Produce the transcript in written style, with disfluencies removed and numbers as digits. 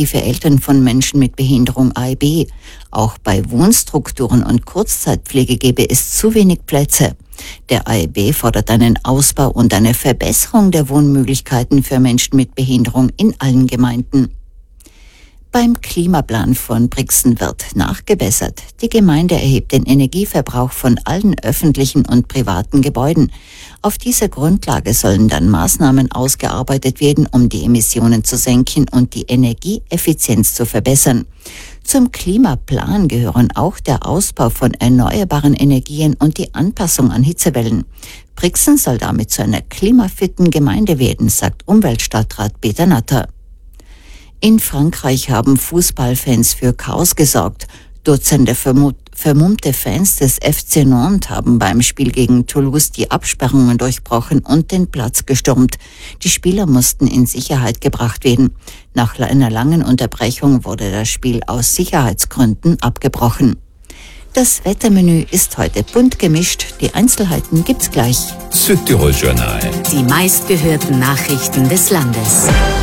die für Eltern von Menschen mit Behinderung AEB. Auch bei Wohnstrukturen und Kurzzeitpflege gäbe es zu wenig Plätze. Der AEB fordert einen Ausbau und eine Verbesserung der Wohnmöglichkeiten für Menschen mit Behinderung in allen Gemeinden. Beim Klimaplan von Brixen wird nachgebessert. Die Gemeinde erhebt den Energieverbrauch von allen öffentlichen und privaten Gebäuden. Auf dieser Grundlage sollen dann Maßnahmen ausgearbeitet werden, um die Emissionen zu senken und die Energieeffizienz zu verbessern. Zum Klimaplan gehören auch der Ausbau von erneuerbaren Energien und die Anpassung an Hitzewellen. Brixen soll damit zu einer klimafitten Gemeinde werden, sagt Umweltstadtrat Peter Natter. In Frankreich haben Fußballfans für Chaos gesorgt. Dutzende vermummte Fans des FC Nantes haben beim Spiel gegen Toulouse die Absperrungen durchbrochen und den Platz gestürmt. Die Spieler mussten in Sicherheit gebracht werden. Nach einer langen Unterbrechung wurde das Spiel aus Sicherheitsgründen abgebrochen. Das Wettermenü ist heute bunt gemischt. Die Einzelheiten gibt's gleich. Südtirol Journal. Die meistgehörten Nachrichten des Landes.